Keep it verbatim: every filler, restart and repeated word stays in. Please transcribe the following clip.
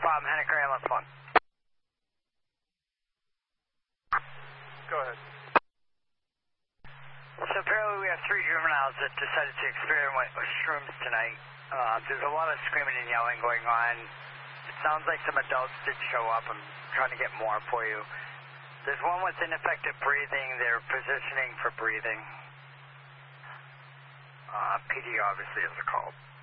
problem, Henniker Ambulance one. Go ahead. So apparently we have three juveniles that decided to experiment with shrooms tonight. Uh, there's a lot of screaming and yelling going on. It sounds like some adults did show up. I'm trying to get more for you. There's one with ineffective breathing. They're positioning for breathing. Uh, P D obviously is called.